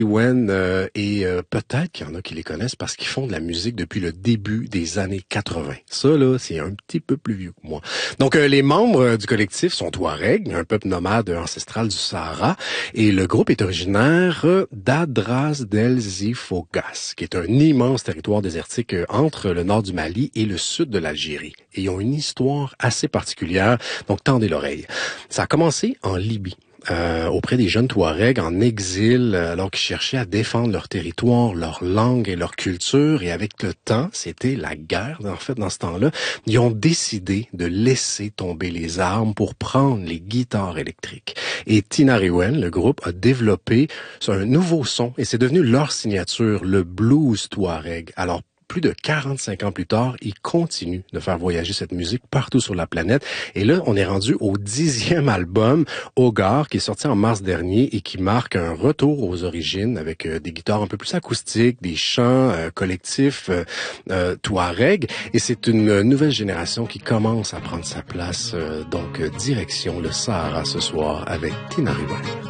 Wen peut-être qu'il y en a qui les connaissent parce qu'ils font de la musique depuis le début des années 80. Ça, là, c'est un petit peu plus vieux que moi. Donc, les membres du collectif sont Touaregs, un peuple nomade ancestral du Sahara, et le groupe est originaire d'Adras del Zifogas, qui est un immense territoire désertique entre le nord du Mali et le sud de l'Algérie. Et ils ont une histoire assez particulière, donc tendez l'oreille. Ça a commencé en Libye. Auprès des jeunes Touaregs en exil, alors qu'ils cherchaient à défendre leur territoire, leur langue et leur culture. Et avec le temps, c'était la guerre, en fait, dans ce temps-là, ils ont décidé de laisser tomber les armes pour prendre les guitares électriques. Et Tinariwen, le groupe, a développé un nouveau son et c'est devenu leur signature, le blues Touareg. Alors, plus de 45 ans plus tard, ils continuent de faire voyager cette musique partout sur la planète. Et là, on est rendu au 10e album, Hogar, qui est sorti en mars dernier et qui marque un retour aux origines avec des guitares un peu plus acoustiques, des chants collectifs touareg. Et c'est une nouvelle génération qui commence à prendre sa place. Donc, direction le Sahara ce soir avec Tinariwen.